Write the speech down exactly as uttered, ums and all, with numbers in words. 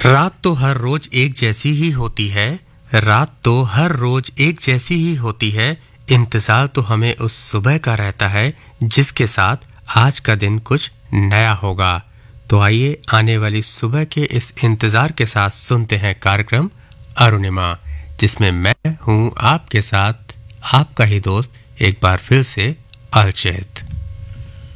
रात तो हर रोज एक जैसी ही होती है, रात तो हर रोज एक जैसी ही होती है, इंतजार तो हमें उस सुबह का रहता है जिसके साथ आज का दिन कुछ नया होगा। तो आइए आने वाली सुबह के इस इंतजार के साथ सुनते हैं कार्यक्रम अरुणिमा, जिसमें मैं हूं आपके साथ आपका ही दोस्त एक बार फिर से अर्चित।